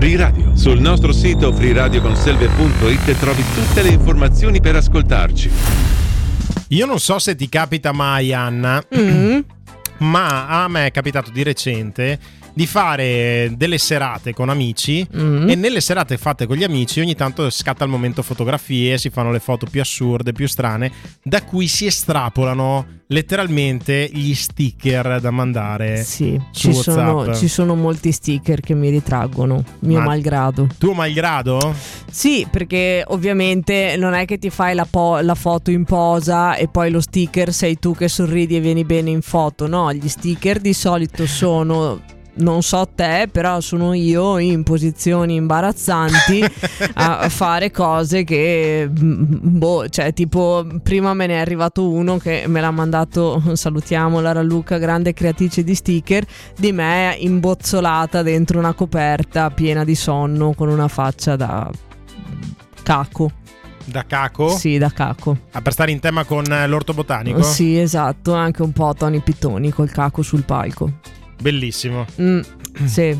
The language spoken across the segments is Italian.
Free Radio. Sul nostro sito freeradioconselve.it trovi tutte le informazioni per ascoltarci. Io non so se ti capita mai, Anna, ma a me è capitato di recente di fare delle serate con amici e nelle serate fatte con gli amici ogni tanto scatta il momento fotografie, si fanno le foto più assurde, più strane, da cui si estrapolano letteralmente gli sticker da mandare. Sì, su WhatsApp. ci sono molti sticker che mi ritraggono, mio malgrado. Tuo malgrado? Sì, perché ovviamente non è che ti fai la foto in posa e poi lo sticker sei tu che sorridi e vieni bene in foto. No, gli sticker di solito sono... Non so te, però sono io in posizioni imbarazzanti a fare cose che cioè tipo prima me ne è arrivato uno che me l'ha mandato, salutiamo Lara Luca, grande creatrice di sticker, di me imbozzolata dentro una coperta piena di sonno con una faccia da caco. Da caco? Sì, da caco. Per stare in tema con l'orto botanico? Sì, esatto, anche un po' Tony Pittoni col caco sul palco. Bellissimo. Sì,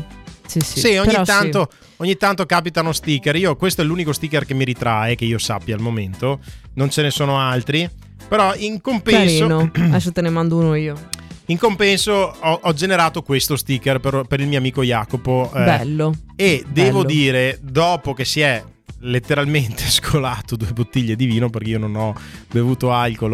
ogni tanto capitano sticker. Questo è l'unico sticker che mi ritrae, che io sappia al momento. Non ce ne sono altri. Però in compenso, carino. Adesso te ne mando uno io. In compenso ho generato questo sticker per il mio amico Jacopo. Bello. E devo dire, dopo che si è letteralmente scolato 2 bottiglie di vino, perché io non ho bevuto alcol,